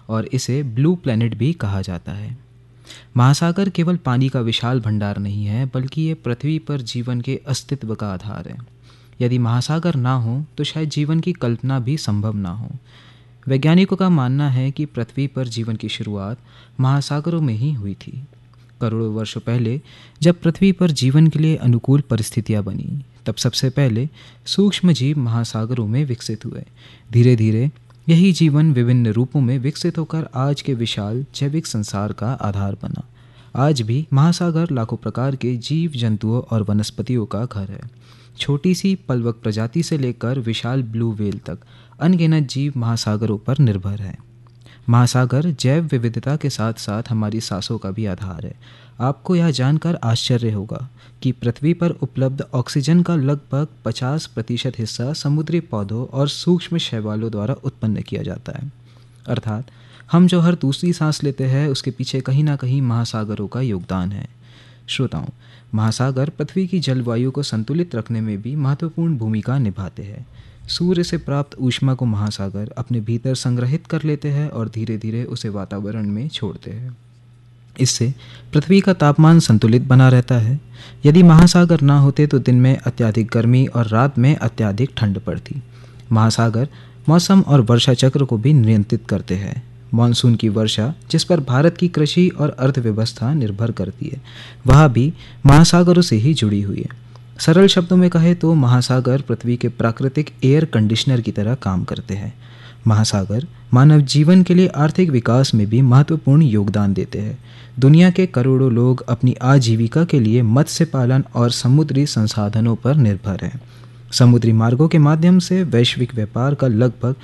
और इसे blue planet भी कहा जाता है। महासागर केवल पानी का विशाल भंडार नहीं है, बल्कि ये पृथ्वी पर जीवन के अस्तित्व का आधार है। यदि महासागर ना हो तो शायद जीवन की कल्पना भी संभव ना हो। वैज्ञानिकों का मानना है कि पृथ्वी पर जीवन की शुरुआत महासागरों में ही हुई थी। करोड़ों वर्षों पहले जब पृथ्वी पर जीवन के लिए अनुकूल परिस्थितियां बनी, तब सबसे पहले सूक्ष्म जीव महासागरों में विकसित हुए। धीरे धीरे यही जीवन विभिन्न रूपों में विकसित होकर आज के विशाल जैविक संसार का आधार बना। आज भी महासागर लाखों प्रकार के जीव जंतुओं और वनस्पतियों का घर है। छोटी सी पलवक प्रजाति से लेकर विशाल ब्लू व्हेल तक अनगिनत जीव महासागरों पर निर्भर है। महासागर जैव विविधता के साथ साथ हमारी सांसों का भी आधार है। आपको यह जानकर आश्चर्य होगा कि पृथ्वी पर उपलब्ध ऑक्सीजन का लगभग 50% हिस्सा समुद्री पौधों और सूक्ष्म शैवालों द्वारा उत्पन्न किया जाता है। अर्थात हम जो हर दूसरी सांस लेते हैं उसके पीछे कहीं ना कहीं महासागरों का योगदान है। श्रोताओं, महासागर पृथ्वी की जलवायु को संतुलित रखने में भी महत्वपूर्ण भूमिका निभाते हैं। सूर्य से प्राप्त ऊष्मा को महासागर अपने भीतर संग्रहित कर लेते हैं और धीरे धीरे उसे वातावरण में छोड़ते हैं। इससे पृथ्वी का तापमान संतुलित बना रहता है। यदि महासागर ना होते तो दिन में अत्यधिक गर्मी और रात में अत्यधिक ठंड पड़ती। महासागर मौसम और वर्षा चक्र को भी नियंत्रित करते हैं। मानसून की वर्षा, जिस पर भारत की कृषि और अर्थव्यवस्था निर्भर करती है, वह भी महासागरों से ही जुड़ी हुई है। सरल शब्दों में कहे तो महासागर पृथ्वी के प्राकृतिक एयर कंडीशनर की तरह काम करते हैं। महासागर मानव जीवन के लिए आर्थिक विकास में भी महत्वपूर्ण योगदान देते हैं। दुनिया के करोड़ों लोग अपनी आजीविका के लिए मत्स्य पालन और समुद्री संसाधनों पर निर्भर हैं। समुद्री मार्गों के माध्यम से वैश्विक व्यापार का लगभग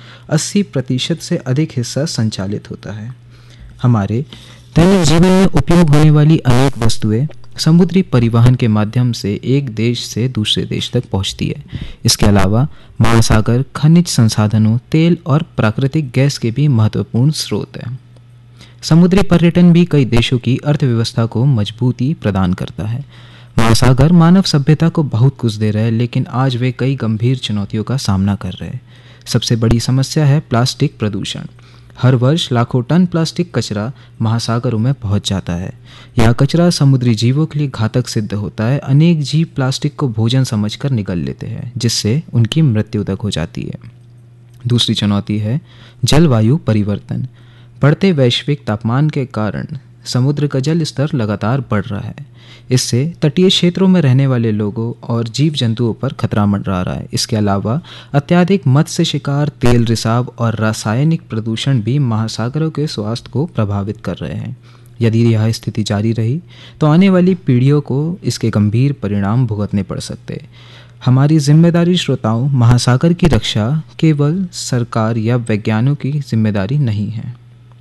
80% से अधिक हिस्सा संचालित होता है। हमारे दैनिक जीवन में उपयोग होने वाली अनेक वस्तुएं समुद्री परिवहन के माध्यम से एक देश से दूसरे देश तक पहुंचती है। इसके अलावा महासागर खनिज संसाधनों, तेल और प्राकृतिक गैस के भी महत्वपूर्ण स्रोत है। समुद्री पर्यटन भी कई देशों की अर्थव्यवस्था को मजबूती प्रदान करता है। महासागर मानव सभ्यता को बहुत कुछ दे रहे हैं, लेकिन आज वे कई गंभीर चुनौतियों का सामना कर रहे हैं। सबसे बड़ी समस्या है प्लास्टिक प्रदूषण। हर वर्ष लाखों टन प्लास्टिक कचरा महासागरों में पहुंच जाता है। यह कचरा समुद्री जीवों के लिए घातक सिद्ध होता है। अनेक जीव प्लास्टिक को भोजन समझकर निगल लेते हैं, जिससे उनकी मृत्यु तक हो जाती है। दूसरी चुनौती है जलवायु परिवर्तन। बढ़ते वैश्विक तापमान के कारण समुद्र का जल स्तर लगातार बढ़ रहा है। इससे तटीय क्षेत्रों में रहने वाले लोगों और जीव जंतुओं पर खतरा मंडरा रहा है। इसके अलावा अत्यधिक मत्स्य शिकार, तेल रिसाव और रासायनिक प्रदूषण भी महासागरों के स्वास्थ्य को प्रभावित कर रहे हैं। यदि यह स्थिति जारी रही तो आने वाली पीढ़ियों को इसके गंभीर परिणाम भुगतने पड़ सकते हैं। हमारी जिम्मेदारी श्रोताओं, महासागर की रक्षा केवल सरकार या वैज्ञानिकों की जिम्मेदारी नहीं है।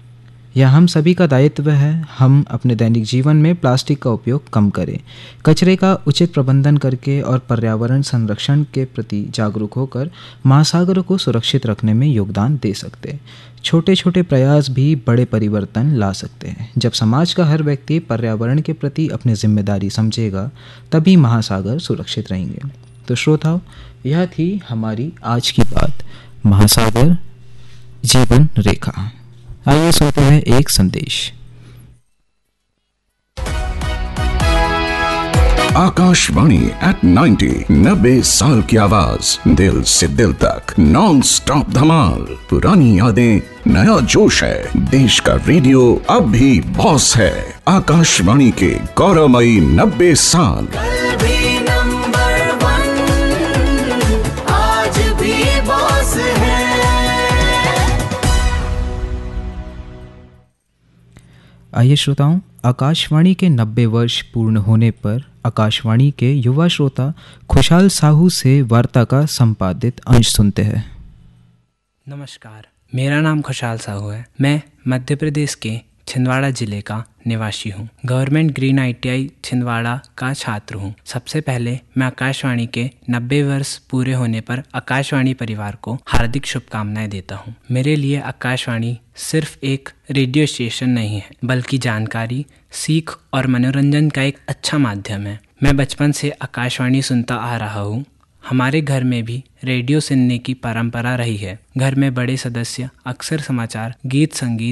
यह हम सभी का दायित्व है। हम अपने दैनिक जीवन में प्लास्टिक का उपयोग कम करें, कचरे का उचित प्रबंधन करके और पर्यावरण संरक्षण के प्रति जागरूक होकर महासागरों को सुरक्षित रखने में योगदान दे सकते हैं। छोटे छोटे प्रयास भी बड़े परिवर्तन ला सकते हैं। जब समाज का हर व्यक्ति पर्यावरण के प्रति अपनी जिम्मेदारी समझेगा, तभी महासागर सुरक्षित रहेंगे। तो श्रोताओ, यह थी हमारी आज की बात, महासागर जीवन रेखा। आइए सुनते हैं एक संदेश। आकाशवाणी एट 90 साल की आवाज, दिल से दिल तक नॉन स्टॉप धमाल। पुरानी यादें, नया जोश है। देश का रेडियो अब भी बॉस है। आकाशवाणी के गौरवमयी 90 साल। आइए श्रोताओं, आकाशवाणी के 90 वर्ष पूर्ण होने पर आकाशवाणी के युवा श्रोता खुशहाल साहू से वार्ता का संपादित अंश सुनते हैं। नमस्कार, मेरा नाम खुशहाल साहू है। मैं मध्य प्रदेश के छिंदवाड़ा जिले का निवासी हूँ। गवर्नमेंट ग्रीन ITI छिंदवाड़ा का छात्र हूँ। सबसे पहले मैं आकाशवाणी के 90 वर्ष पूरे होने पर आकाशवाणी परिवार को हार्दिक शुभकामनाएं देता हूँ। मेरे लिए आकाशवाणी सिर्फ एक रेडियो स्टेशन नहीं है, बल्कि जानकारी, सीख और मनोरंजन का एक अच्छा माध्यम है। मैं बचपन से आकाशवाणी सुनता आ रहा हूँ। हमारे घर में भी रेडियो सुनने की परंपरा रही है। घर में बड़े सदस्य अक्सर समाचार, गीत संगीत